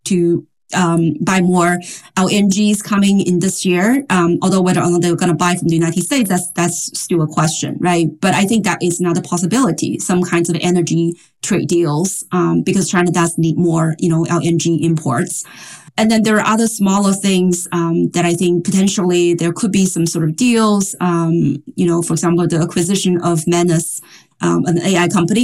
to buy more LNGs coming in this year. Although whether or not they're going to buy from the United States, that's still a question, right? But I think that is not a possibility. Some kinds of energy trade deals, because China does need more, LNG imports. And then there are other smaller things that I think potentially there could be some sort of deals. For example, the acquisition of Manus, an AI company.